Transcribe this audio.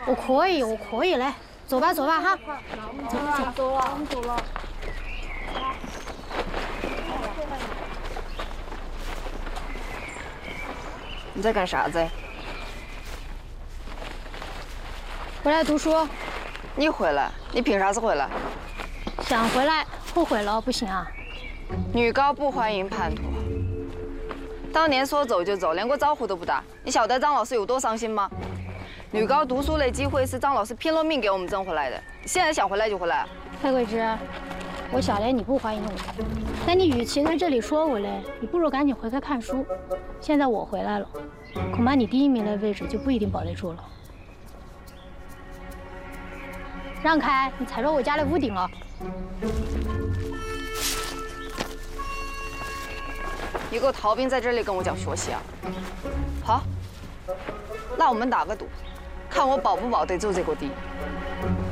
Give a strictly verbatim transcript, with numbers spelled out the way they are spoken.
我可以，我可以，来，走吧，走吧，哈。走走走了，我们走了。 你在干啥子？ 回来读书。 你回来？你凭啥子回来？ 想回来，后悔了，不行啊。 女高不欢迎叛徒。当年说走就走，连个招呼都不打，你晓得张老师有多伤心吗？女高读书的机会是张老师拼了命给我们挣回来的，现在想回来就回来。 蔡桂芝，我晓得你不欢迎我，但你与其在这里说我嘞，你不如赶紧回开看书。现在我回来了，恐怕你第一名的位置就不一定保得住了。让开，你踩着我家的屋顶了。 一个逃兵在这里跟我讲学习啊？好，那我们打个赌，看我保不保得住这个地。